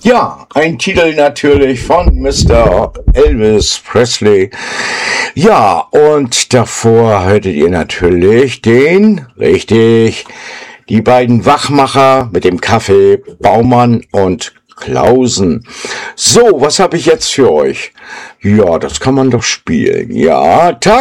Ja, ein Titel natürlich von Mr. Elvis Presley. Ja, und davor hörtet ihr natürlich die beiden Wachmacher mit dem Kaffee, Baumann und Klausen. So, was habe ich jetzt für euch? Ja, das kann man doch spielen. Ja,